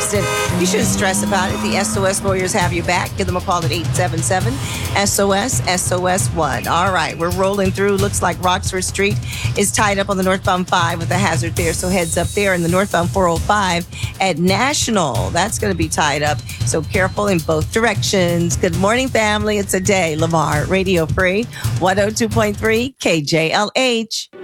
accident, you shouldn't stress about it. The SOS lawyers have you back. Give them a call at 877-SOS-SOS-1. All right, we're rolling through. Looks like Roxford Street is tied up on the northbound 5 with a hazard there. So heads up there in the northbound 405 at National. That's going to be tied up. So careful in both directions. Good morning, family. It's a day. Lamar, Radio Free, 102.3 KJLH.